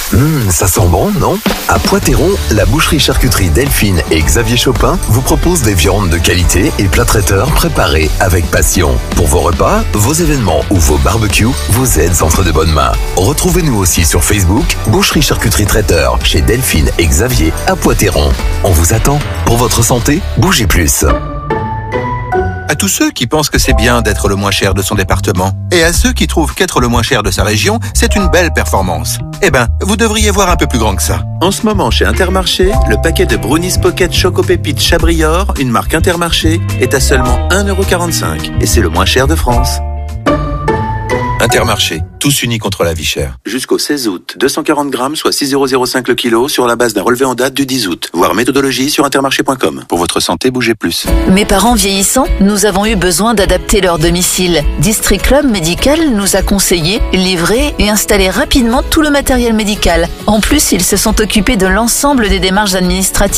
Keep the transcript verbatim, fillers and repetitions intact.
Hum, ça sent bon, non? À Poitéron, la boucherie-charcuterie Delphine et Xavier Chopin vous propose des viandes de qualité et plats traiteurs préparés avec passion. Pour vos repas, vos événements ou vos barbecues, vous êtes entre de bonnes mains. Retrouvez-nous aussi sur Facebook, boucherie-charcuterie traiteur chez Delphine et Xavier à Poitéron. On vous attend. Pour votre santé, bougez plus. À tous ceux qui pensent que c'est bien d'être le moins cher de son département, et à ceux qui trouvent qu'être le moins cher de sa région, c'est une belle performance. Eh ben, vous devriez voir un peu plus grand que ça. En ce moment, chez Intermarché, le paquet de Brownies Pocket Choco Pépites Chabrior, une marque Intermarché, est à seulement un euro quarante-cinq. Et c'est le moins cher de France. Intermarché, tous unis contre la vie chère. Jusqu'au seize août, deux cent quarante grammes, soit six euros zéro cinq le kilo, sur la base d'un relevé en date du dix août. Voir méthodologie sur intermarché point com. Pour votre santé, bougez plus. Mes parents vieillissants, nous avons eu besoin d'adapter leur domicile. District Club Médical nous a conseillé, livré et installé rapidement tout le matériel médical. En plus, ils se sont occupés de l'ensemble des démarches administratives